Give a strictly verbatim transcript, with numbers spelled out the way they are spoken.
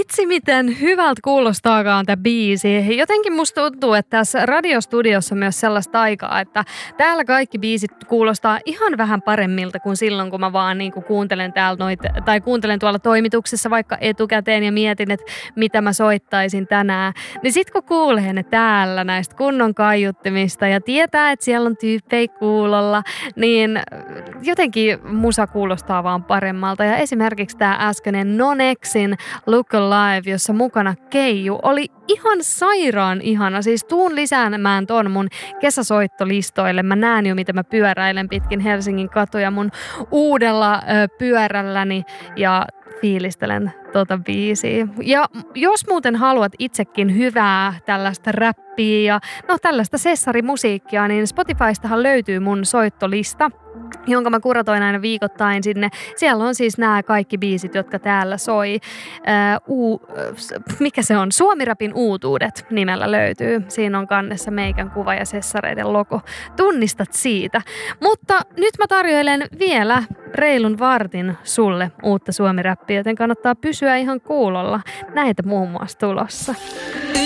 Vitsi, miten hyvältä kuulostaakaan tämä biisi. Jotenkin musta tuntuu, että tässä radiostudiossa on myös sellaista aikaa, että täällä kaikki biisit kuulostaa ihan vähän paremmilta kuin silloin, kun mä vaan niin kuin kuuntelen täällä noit, tai kuuntelen tuolla toimituksessa vaikka etukäteen ja mietin, että mitä mä soittaisin tänään. Niin sit kun kuulee ne täällä näistä kunnon kaiuttimista ja tietää, että siellä on tyyppejä kuulolla, niin jotenkin musa kuulostaa vaan paremmalta. Ja esimerkiksi tämä äskeinen Non-Exin Look Alive, jossa mukana Keiju, oli ihan sairaan ihana. Siis tuun lisäämään ton mun kesäsoittolistoille. Mä näen jo, miten mä pyöräilen pitkin Helsingin katuja mun uudella ö, pyörälläni ja fiilistelen tota biisiä. Ja jos muuten haluat itsekin hyvää tällaista räppiä ja no tällaista sessarimusiikkia, niin Spotifystahan löytyy mun soittolista, jonka mä kuratoin aina viikoittain sinne. Siellä on siis nämä kaikki biisit, jotka täällä soi. Ää, uu, mikä se on? Suomi-rapin uutuudet nimellä löytyy. Siinä on kannessa meikän kuva ja sessareiden logo. Tunnistat siitä. Mutta nyt mä tarjoilen vielä reilun vartin sulle uutta suomi-räppiä, joten kannattaa pysyä ihan kuulolla. Näitä muun muassa tulossa.